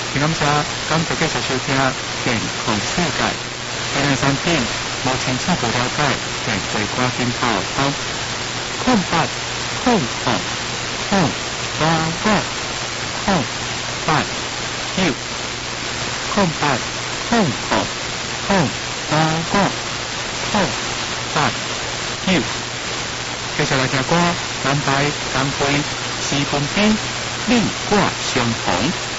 感谢继续收听健康世界。今日产品目前初步了解，请随赶紧报通0800388908003889。接下来听歌，南台南非四分之令挂相逢。